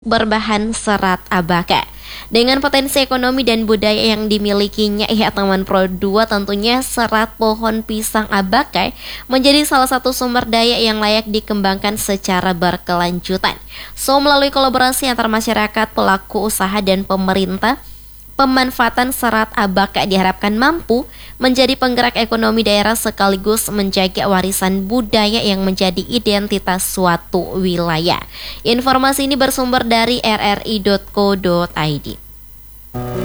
berbahan serat abaka. Dengan potensi ekonomi dan budaya yang dimilikinya, Taman Pro 2 tentunya serat pohon pisang abaka menjadi salah satu sumber daya yang layak dikembangkan secara berkelanjutan. Melalui kolaborasi antar masyarakat, pelaku usaha, dan pemerintah, pemanfaatan serat abaka diharapkan mampu menjadi penggerak ekonomi daerah sekaligus menjaga warisan budaya yang menjadi identitas suatu wilayah. Informasi ini bersumber dari rri.co.id.